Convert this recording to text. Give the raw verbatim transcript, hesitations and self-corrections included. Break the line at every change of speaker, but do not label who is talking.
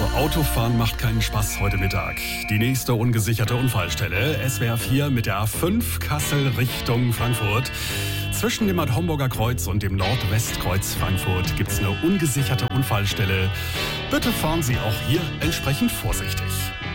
Autofahren macht keinen Spaß heute Mittag. Die nächste ungesicherte Unfallstelle, S W R vier mit der A fünf Kassel Richtung Frankfurt. Zwischen dem Ad-Homburger Kreuz und dem Nord-West-Kreuz Frankfurt gibt es eine ungesicherte Unfallstelle. Bitte fahren Sie auch hier entsprechend vorsichtig.